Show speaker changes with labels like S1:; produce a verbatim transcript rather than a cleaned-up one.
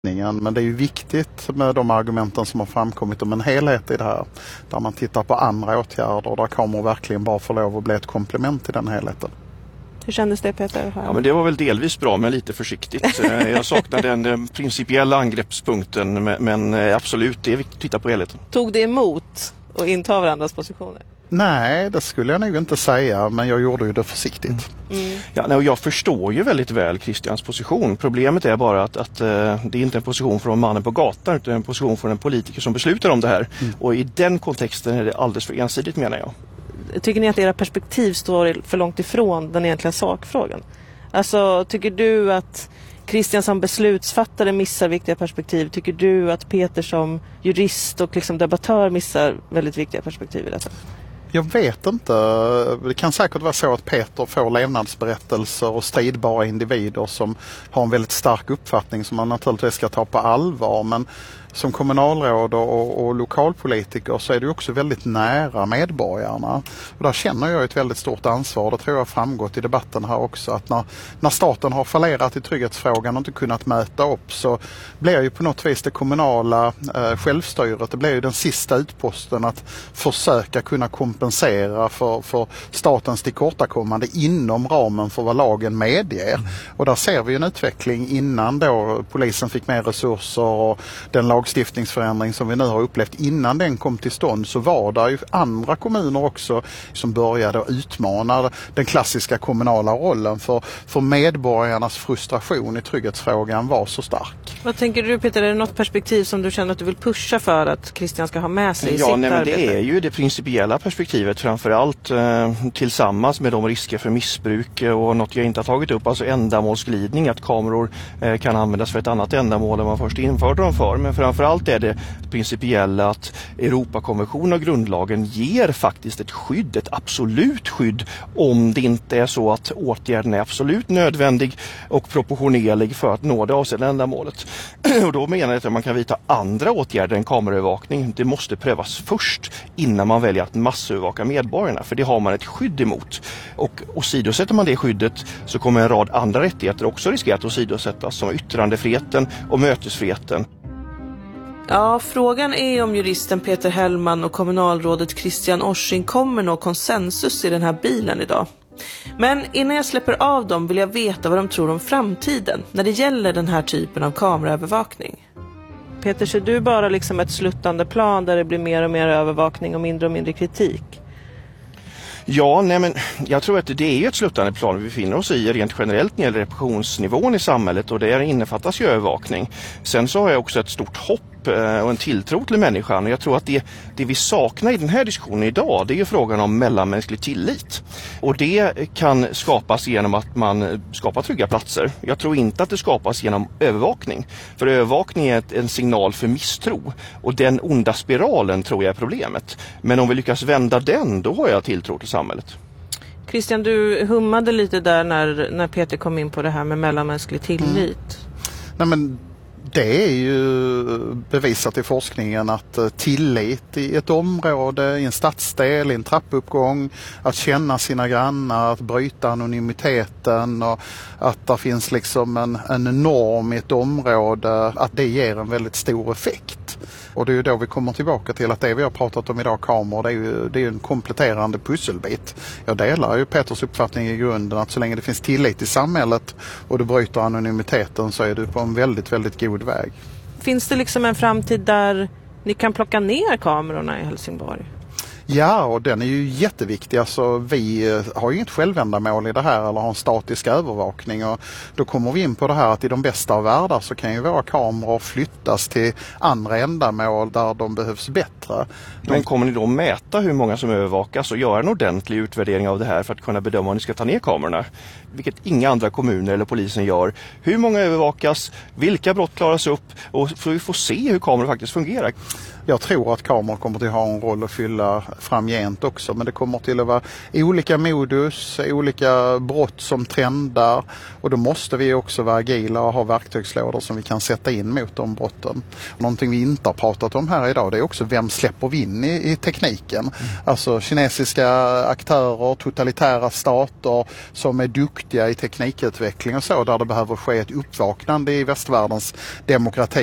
S1: Men det är ju viktigt med de argumenten som har framkommit om en helhet i det här. Där man tittar på andra åtgärder där kameror verkligen bara får lov att bli ett komplement till den helheten.
S2: Hur kändes det, Peter?
S3: Ja, men det var väl delvis bra, men lite försiktigt. Jag saknar den principiella angreppspunkten, men absolut, det är viktigt att titta på helheten.
S2: Tog det emot att inta varandras positioner?
S1: Nej, det skulle jag nog inte säga, men jag gjorde ju det försiktigt.
S2: Mm.
S3: Ja, och jag förstår ju väldigt väl Christians position. Problemet är bara att, att uh, det är inte en position från mannen på gatan, utan en position från en politiker som beslutar om det här. Mm. Och i den kontexten är det alldeles för ensidigt, menar jag.
S2: Tycker ni att era perspektiv står för långt ifrån den egentliga sakfrågan? Alltså, tycker du att Christian som beslutsfattare missar viktiga perspektiv? Tycker du att Peter som jurist och liksom debattör missar väldigt viktiga perspektiv i detta?
S1: Jag vet inte. Det kan säkert vara så att Peter får levnadsberättelser och stridbara individer som har en väldigt stark uppfattning som man naturligtvis ska ta på allvar. Men som kommunalråd och, och lokalpolitiker så är det också väldigt nära medborgarna. Och där känner jag ett väldigt stort ansvar. Det tror jag har framgått i debatten här också. Att när, när staten har fallerat i trygghetsfrågan och inte kunnat möta upp, så blir ju på något vis det kommunala eh, självstyret, det blir ju den sista utposten att försöka kunna kompensera för, för statens tillkortakommande inom ramen för vad lagen medger. Och där ser vi en utveckling innan då polisen fick mer resurser och den lag lagstiftningsförändring som vi nu har upplevt, innan den kom till stånd så var det ju andra kommuner också som började utmana den klassiska kommunala rollen, för, för medborgarnas frustration i trygghetsfrågan var så stark.
S2: Vad tänker du, Peter? Är det något perspektiv som du känner att du vill pusha för att Christian ska ha med sig i
S3: ja,
S2: sitt
S3: nej, men
S2: arbete?
S3: Det är ju det principiella perspektivet, framförallt eh, tillsammans med de risker för missbruk och något jag inte har tagit upp, alltså ändamålsglidning, att kameror eh, kan användas för ett annat ändamål än man först införde dem för. Men framförallt är det principiella att Europakonventionen och grundlagen ger faktiskt ett skydd, ett absolut skydd, om det inte är så att åtgärden är absolut nödvändig och proportionerlig för att nå det avsedda ändamålet. Och då menar jag att man kan vidta andra åtgärder än kameraövervakning. Det måste prövas först innan man väljer att massövervaka medborgarna, för det har man ett skydd emot. Och åsidosätter man det skyddet så kommer en rad andra rättigheter också riskera att åsidosättas, som yttrandefriheten och mötesfriheten.
S2: Ja, frågan är om juristen Peter Hellman och kommunalrådet Christian Orsing kommer nå konsensus i den här bilen idag. Men innan jag släpper av dem vill jag veta vad de tror om framtiden när det gäller den här typen av kameraövervakning. Peter, ser du bara liksom ett sluttande plan där det blir mer och mer övervakning och mindre och mindre kritik?
S3: Ja, nej men jag tror att det är ju ett sluttande plan vi befinner oss i rent generellt när det gäller repressionsnivån i samhället, och där innefattas ju övervakning. Sen så har jag också ett stort hopp och en tilltro till människan, och jag tror att det, det vi saknar i den här diskussionen idag, det är ju frågan om mellanmänsklig tillit. Och det kan skapas genom att man skapar trygga platser. Jag tror inte att det skapas genom övervakning, för övervakning är ett, en signal för misstro, och den onda spiralen tror jag är problemet. Men om vi lyckas vända den, då har jag tilltro till samhället.
S2: Christian, du hummade lite där när, när Peter kom in på det här med mellanmänsklig tillit.
S1: Mm. Nej, men det är ju bevisat i forskningen att tillit i ett område, i en stadsdel, i en trappuppgång, att känna sina grannar, att bryta anonymiteten, och att det finns liksom en, en norm i ett område, att det ger en väldigt stor effekt. Och det är ju då vi kommer tillbaka till att det vi har pratat om idag, kameror, det är ju, det är ju en kompletterande pusselbit. Jag delar ju Peters uppfattning i grunden att så länge det finns tillit i samhället och du bryter anonymiteten så är du på en väldigt, väldigt god väg.
S2: Finns det liksom en framtid där ni kan plocka ner kamerorna i Helsingborg?
S1: Ja, och den är ju jätteviktig. Alltså, vi har ju inget självändamål i det här eller har en statisk övervakning, och då kommer vi in på det här att i de bästa av världar så kan ju våra kameror flyttas till andra ändamål där de behövs bättre. De...
S3: Men kommer ni då mäta hur många som övervakas och göra en ordentlig utvärdering av det här för att kunna bedöma om ni ska ta ner kamerorna? Vilket inga andra kommuner eller polisen gör. Hur många övervakas, vilka brott klaras upp, och så vi får se hur kameror faktiskt fungerar.
S1: Jag tror att kameror kommer att ha en roll att fylla framgent också. Men det kommer till att vara olika modus, olika brott som trendar och då måste vi också vara agila och ha verktygslådor som vi kan sätta in mot de brotten. Någonting vi inte har pratat om här idag, det är också vem släpper vi in i, i tekniken. Mm. Alltså kinesiska aktörer, totalitära stater som är duktiga i teknikutveckling och så, där det behöver ske ett uppvaknande i västvärldens demokrati